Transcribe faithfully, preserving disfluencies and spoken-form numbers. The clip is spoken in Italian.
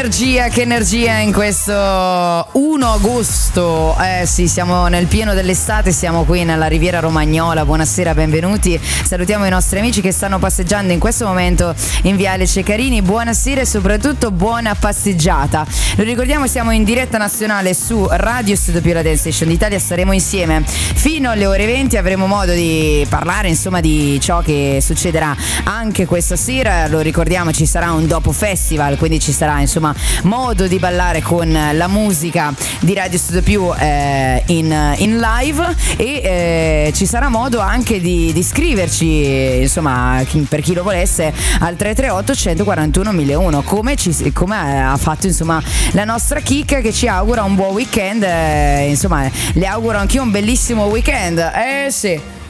energia, che energia in questo primo agosto. Eh sì, siamo nel pieno dell'estate, siamo qui nella Riviera Romagnola. Buonasera, benvenuti. Salutiamo i nostri amici che stanno passeggiando in questo momento in Viale Ceccarini. Buonasera e soprattutto buona passeggiata. Lo ricordiamo, siamo in diretta nazionale su Radio Studio Più, la Dance Station d'Italia. Staremo insieme fino alle ore venti. Avremo modo di parlare insomma di ciò che succederà anche questa sera. Lo ricordiamo, ci sarà un dopo festival, quindi ci sarà insomma modo di ballare con la musica di Radio Studio Più eh, in, in live, e eh, ci sarà modo anche di, di scriverci insomma chi, per chi lo volesse al tre tre otto uno quattro uno uno zero uno, come, ci, come ha fatto insomma la nostra Chicca, che ci augura un buon weekend. Eh, insomma le auguro anch'io un bellissimo weekend. Eh sì.